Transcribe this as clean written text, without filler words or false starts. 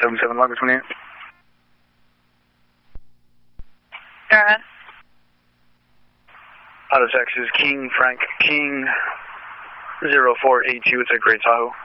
77 Logger 28. Go ahead. Out of Texas, King, Frank, King 0482, it's a Great Tahoe.